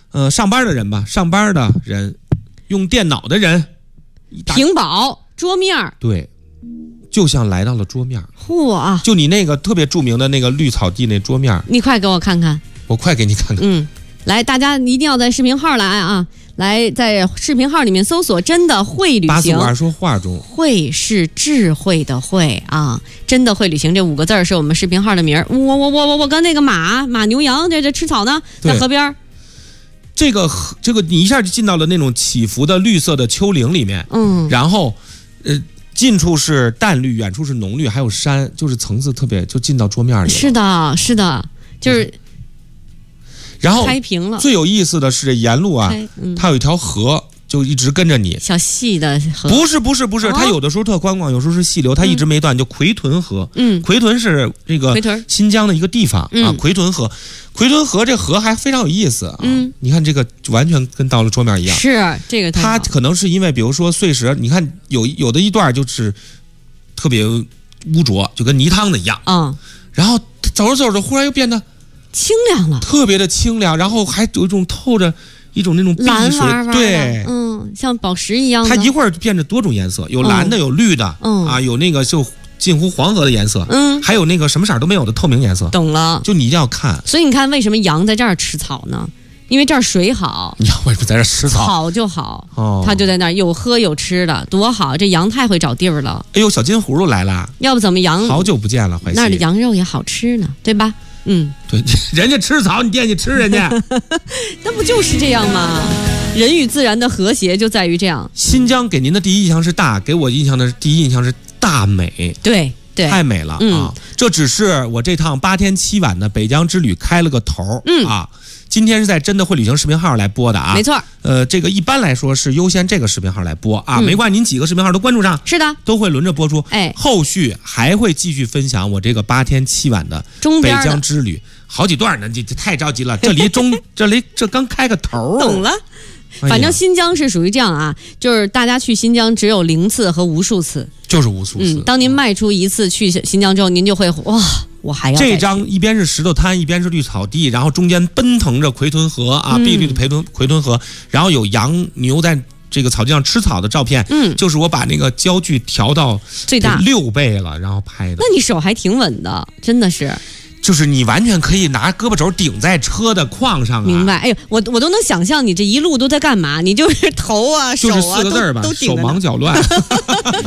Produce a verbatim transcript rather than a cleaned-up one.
呃，上班的人吧，上班的人，用电脑的人， 屏保桌面， 对，就像来到了桌面。 嚯！ 就你那个特别著名的那个绿草地那桌面， 你快给我看看。 我快给你看看。 嗯，来，大家一定要在视频号来啊，来在视频号里面搜索"真的会旅行"。 八四五二说话中， 会是智慧的会啊，真的会旅行这五个字是我们视频号的名儿。我我我我我跟那个马马牛羊这这吃草呢，在河边。 这个这个你一下就进到了那种起伏的绿色的丘陵里面， 嗯， 然后呃近处是淡绿，远处是浓绿，还有山，就是层次特别，就进到桌面里了。 是的，是的，就是。 然后开平了。 最有意思的是，这沿路啊，嗯、它有一条河，就一直跟着你。 小细的河。不是不是不是，它有的时候特宽广，有时候是细流，它一直没断，就奎屯河。 嗯， 奎屯是这个新疆的一个地方、嗯、啊，奎屯河。奎屯河这河还非常有意思啊！嗯，你看这个完全跟到了桌面一样。 是这个， 它可能是因为比如说碎石，你看有有的一段就是特别污浊，就跟泥汤的一样。嗯，然后走着走着，忽然又变得清凉了， 特别的清凉，然后还有一种透着一种那种碧水， 蓝哇对， 嗯，像宝石一样的。 它一会儿变着多种颜色，有蓝的，有绿的，嗯啊，有那个就。近乎黄河的颜色，嗯，还有那个什么色都没有的透明颜色。 懂了， 就你一定要看。 所以你看，为什么羊在这儿吃草呢？因为这儿水好。 羊为什么在这儿吃草？ 好就好，哦，它就在那儿有喝有吃的，多好！这羊太会找地儿了。 哎呦，小金葫芦来了！ 要不怎么羊好久不见了， 那儿的羊肉也好吃呢，对吧？嗯， 对，人家吃草，你惦记吃人家， 那不就是这样吗？人与自然的和谐就在于这样。 新疆给您的第一印象是大，给我印象的第一印象是大美。 对。 太美了、嗯、啊！这只是我这趟八天七晚的北疆之旅开了个头，嗯啊，今天是在真的会旅行视频号来播的啊， 没错。 呃，这个一般来说是优先这个视频号来播啊，嗯、没关系，您几个视频号都关注上， 是的， 都会轮着播出。哎，后续还会继续分享我这个八天七晚的北疆之旅，好几段呢，这这太着急了，这离中这离这刚开个头， 懂了。反正新疆是属于这样啊，就是大家去新疆只有零次和无数次， 就是无数次。 嗯，当您迈出一次去新疆之后，您就会哇，我还要这张一边是石头滩，一边是绿草地，然后中间奔腾着奎屯河啊，碧绿的奎屯奎屯河，然后有羊牛在这个草地上吃草的照片。嗯，就是我把那个焦距调到最大六倍了，然后拍的。 那你手还挺稳的，真的是。 就是你完全可以拿胳膊肘顶在车的框上啊！ 明白？哎呦，我我都能想象你这一路都在干嘛？你就是头啊、手啊， 就是四个字吧，手忙脚乱。